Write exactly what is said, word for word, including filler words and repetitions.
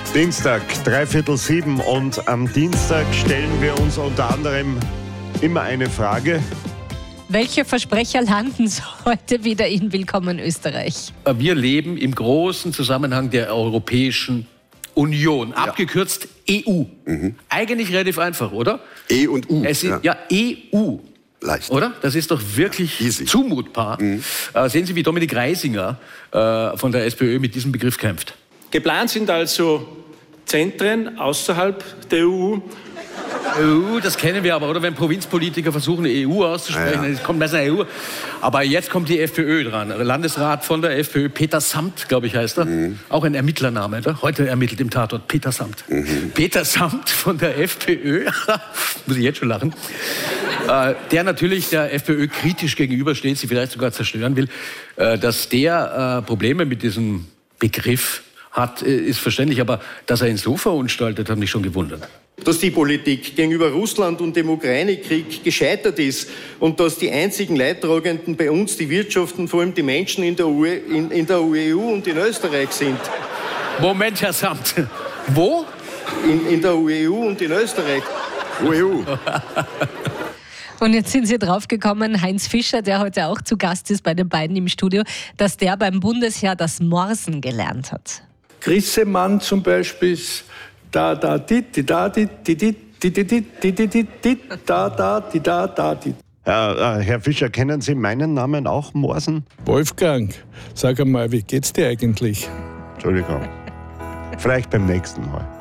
Dienstag, dreiviertel sieben, und am Dienstag stellen wir uns unter anderem immer eine Frage. Welche Versprecher landen heute wieder in Willkommen Österreich? Wir leben im großen Zusammenhang der Europäischen Union, ja. Abgekürzt E U. Mhm. Eigentlich relativ einfach, oder? E und U. Es ist, ja. ja, E U. Leicht. Oder? Das ist doch wirklich ja, zumutbar. Mhm. Äh, sehen Sie, wie Dominik Reisinger äh, von der SPÖ mit diesem Begriff kämpft. Geplant sind also Zentren außerhalb der E U. E U, das kennen wir aber, oder? Wenn Provinzpolitiker versuchen, E U auszusprechen, ja, ja. kommt besser E U. Aber jetzt kommt die FPÖ dran. Landesrat von der FPÖ, Peter Samt, glaube ich, heißt er. Mhm. Auch ein Ermittlername, oder? Heute ermittelt im Tatort Peter Samt. Mhm. Peter Samt von der FPÖ, muss ich jetzt schon lachen, äh, der natürlich der FPÖ kritisch gegenübersteht, sie vielleicht sogar zerstören will, äh, dass der äh, Probleme mit diesem Begriff hat, ist verständlich, aber dass er ihn so verunstaltet, hat mich schon gewundert. Dass die Politik gegenüber Russland und dem Ukraine-Krieg gescheitert ist und dass die einzigen Leidtragenden bei uns die Wirtschaft und vor allem die Menschen in der, U E, in, in der E U und in Österreich sind. Moment, Herr Samt. Wo? In, in der E U und in Österreich. U E U. Und jetzt sind Sie draufgekommen, Heinz Fischer, der heute auch zu Gast ist bei den beiden im Studio, dass der beim Bundesheer das Morsen gelernt hat. Grissemann zum Beispiel ist da, da, dit, di, da, dit, di, dit, di, di, dit, di, di, dit, dit, da, da, di, da, da, dit. Äh, Herr Fischer, kennen Sie meinen Namen auch, Morsen? Wolfgang, sag einmal, wie geht's dir eigentlich? Entschuldigung. Vielleicht beim nächsten Mal.